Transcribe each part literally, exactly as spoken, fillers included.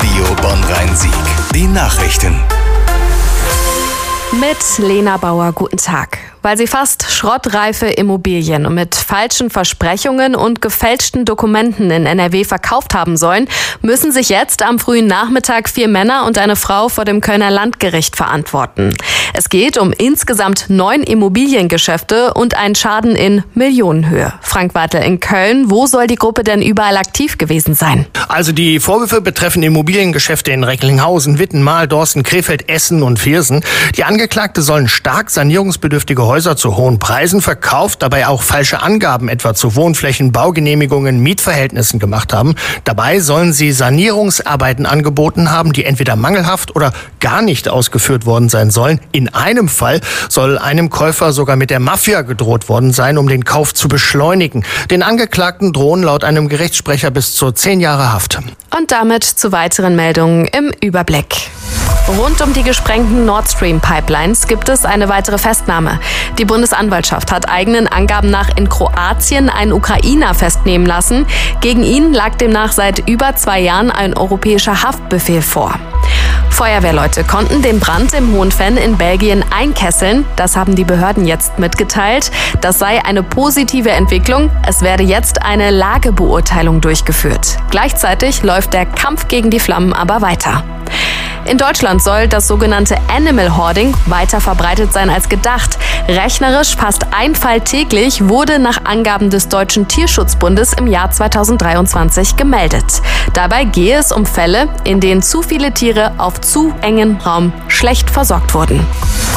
Radio Bonn-Rhein-Sieg. Die Nachrichten. Mit Lena Bauer, guten Tag. Weil sie fast schrottreife Immobilien mit falschen Versprechungen und gefälschten Dokumenten in N R W verkauft haben sollen, müssen sich jetzt am frühen Nachmittag vier Männer und eine Frau vor dem Kölner Landgericht verantworten. Es geht um insgesamt neun Immobiliengeschäfte und einen Schaden in Millionenhöhe. Frank Wartel in Köln, wo soll die Gruppe denn überall aktiv gewesen sein? Also die Vorwürfe betreffen Immobiliengeschäfte in Recklinghausen, Wittenmal, Dorsten, Krefeld, Essen und Viersen. Die Angeklagte sollen stark sanierungsbedürftige Häuser zu hohen Preisen verkauft, dabei auch falsche Angaben etwa zu Wohnflächen, Baugenehmigungen, Mietverhältnissen gemacht haben. Dabei sollen sie Sanierungsarbeiten angeboten haben, die entweder mangelhaft oder gar nicht ausgeführt worden sein sollen. In einem Fall soll einem Käufer sogar mit der Mafia gedroht worden sein, um den Kauf zu beschleunigen. Den Angeklagten drohen laut einem Gerichtssprecher bis zu zehn Jahre Haft. Und damit zu weiteren Meldungen im Überblick. Rund um die gesprengten Nord Stream Pipelines gibt es eine weitere Festnahme. Die Bundesanwaltschaft hat eigenen Angaben nach in Kroatien einen Ukrainer festnehmen lassen. Gegen ihn lag demnach seit über zwei Jahren ein europäischer Haftbefehl vor. Feuerwehrleute konnten den Brand im Hohenfenn in Belgien einkesseln. Das haben die Behörden jetzt mitgeteilt. Das sei eine positive Entwicklung. Es werde jetzt eine Lagebeurteilung durchgeführt. Gleichzeitig läuft der Kampf gegen die Flammen aber weiter. In Deutschland soll das sogenannte Animal Hoarding weiter verbreitet sein als gedacht. Rechnerisch fast ein Fall täglich wurde nach Angaben des Deutschen Tierschutzbundes im Jahr zweitausenddreiundzwanzig gemeldet. Dabei gehe es um Fälle, in denen zu viele Tiere auf zu engem Raum schlecht versorgt wurden.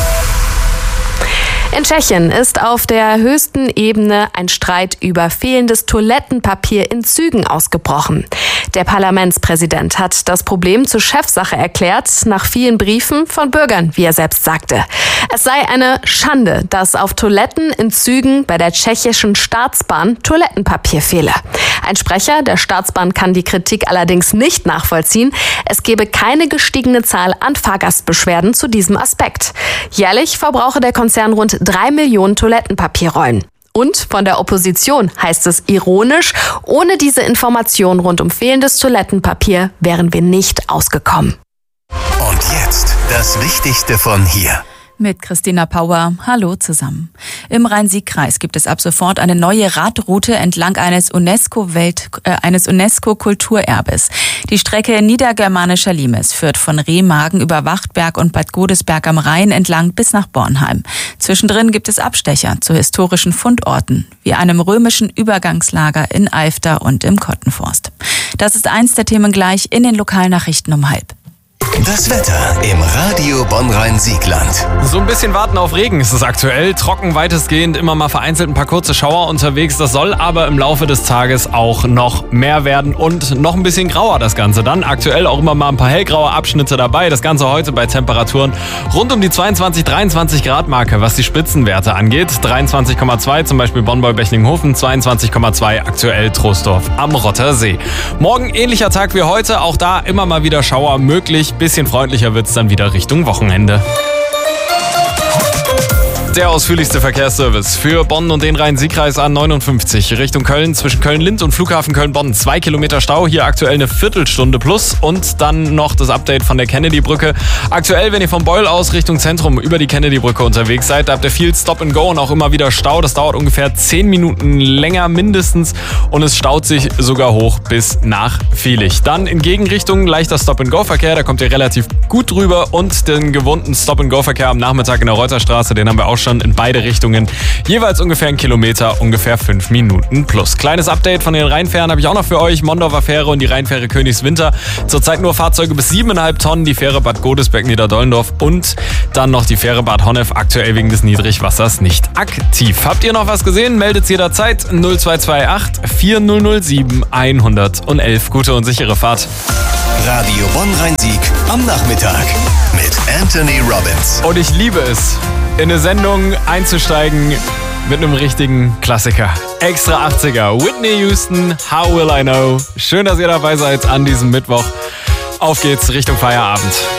In Tschechien ist auf der höchsten Ebene ein Streit über fehlendes Toilettenpapier in Zügen ausgebrochen. Der Parlamentspräsident hat das Problem zur Chefsache erklärt, nach vielen Briefen von Bürgern, wie er selbst sagte. Es sei eine Schande, dass auf Toiletten in Zügen bei der tschechischen Staatsbahn Toilettenpapier fehle. Ein Sprecher der Staatsbahn kann die Kritik allerdings nicht nachvollziehen. Es gebe keine gestiegene Zahl an Fahrgastbeschwerden zu diesem Aspekt. Jährlich verbrauche der Konzern rund drei Millionen Toilettenpapierrollen. Und von der Opposition heißt es ironisch, ohne diese Information rund um fehlendes Toilettenpapier wären wir nicht ausgekommen. Und jetzt das Wichtigste von hier. Mit Christina Pauer. Hallo zusammen. Im Rhein-Sieg-Kreis gibt es ab sofort eine neue Radroute entlang eines UNESCO-Welt, äh, eines UNESCO-Kulturerbes. Die Strecke Niedergermanischer Limes führt von Remagen über Wachtberg und Bad Godesberg am Rhein entlang bis nach Bornheim. Zwischendrin gibt es Abstecher zu historischen Fundorten, wie einem römischen Übergangslager in Eifter und im Kottenforst. Das ist eins der Themen gleich in den Lokalnachrichten um halb. Das Wetter im Radio Bonn-Rhein-Siegland. So ein bisschen warten auf Regen ist es aktuell. Trocken weitestgehend, immer mal vereinzelt ein paar kurze Schauer unterwegs. Das soll aber im Laufe des Tages auch noch mehr werden und noch ein bisschen grauer das Ganze dann. Aktuell auch immer mal ein paar hellgraue Abschnitte dabei. Das Ganze heute bei Temperaturen rund um die zweiundzwanzig, dreiundzwanzig Grad Marke, was die Spitzenwerte angeht. dreiundzwanzig Komma zwei zum Beispiel Bonn-Bechtlinghofen, zweiundzwanzig Komma zwei aktuell Troisdorf am Rottersee. Morgen ähnlicher Tag wie heute, auch da immer mal wieder Schauer möglich. Bisschen freundlicher wird's dann wieder Richtung Wochenende. Der ausführlichste Verkehrsservice für Bonn und den Rhein-Sieg-Kreis A neunundfünfzig Richtung Köln zwischen Köln-Lind und Flughafen Köln-Bonn. Zwei Kilometer Stau, hier aktuell eine Viertelstunde plus und dann noch das Update von der Kennedy-Brücke. Aktuell, wenn ihr vom Beul aus Richtung Zentrum über die Kennedy-Brücke unterwegs seid, da habt ihr viel Stop and Go und auch immer wieder Stau. Das dauert ungefähr zehn Minuten länger mindestens und es staut sich sogar hoch bis nach Viehlich. Dann in Gegenrichtung leichter Stop and Go-Verkehr, da kommt ihr relativ gut drüber und den gewohnten Stop and Go-Verkehr am Nachmittag in der Reuterstraße, den haben wir auch schon in beide Richtungen. Jeweils ungefähr ein Kilometer, ungefähr fünf Minuten plus. Kleines Update von den Rheinfähren habe ich auch noch für euch. Mondorfer Fähre und die Rheinfähre Königswinter. Zurzeit nur Fahrzeuge bis sieben Komma fünf Tonnen. Die Fähre Bad Godesberg Niederdollendorf und dann noch die Fähre Bad Honnef. Aktuell wegen des Niedrigwassers nicht aktiv. Habt ihr noch was gesehen? Meldet jederzeit null zwei zwei acht, vier null null sieben, eins null eins. Gute und sichere Fahrt. Radio Bonn-Rhein-Sieg am Nachmittag mit Anthony Robbins. Und ich liebe es, in eine Sendung einzusteigen mit einem richtigen Klassiker. Extra achtziger, Whitney Houston, How Will I Know. Schön, dass ihr dabei seid an diesem Mittwoch. Auf geht's Richtung Feierabend.